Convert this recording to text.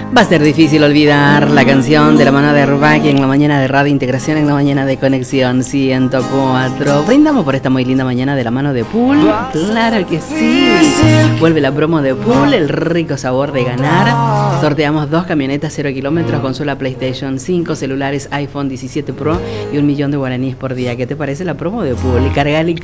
Va a ser difícil olvidar la canción de la mano de Rubaki en la mañana de Radio Integración, en la mañana de Conexión 104. Brindamos por esta muy linda mañana de la mano de Pool. Claro que sí. Vuelve la promo de Pool, el rico sabor de ganar. Sorteamos 2 camionetas 0 kilómetros, consola PlayStation 5, celulares iPhone 17 Pro y 1 millón de guaraníes por día. ¿Qué te parece la promo de Pool? Cargale